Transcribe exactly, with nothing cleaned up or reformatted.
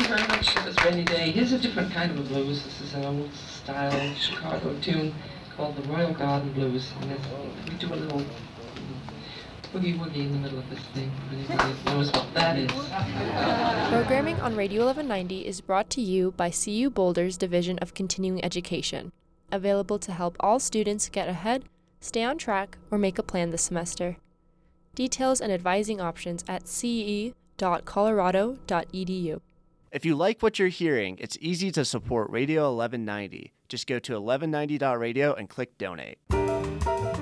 very much for this rainy day. Here's a different kind of a blues. This is an old style Chicago tune called the Royal Garden Blues. And it's, we do a little boogie woogie in the middle of this thing. Anybody knows what that is? Programming on Radio eleven ninety is brought to you by C U Boulder's Division of Continuing Education, available to help all students get ahead, stay on track, or make a plan this semester. Details and advising options at c e dot colorado dot e d u. If you like what you're hearing, it's easy to support Radio eleven ninety. Just go to eleven ninety dot radio and click donate.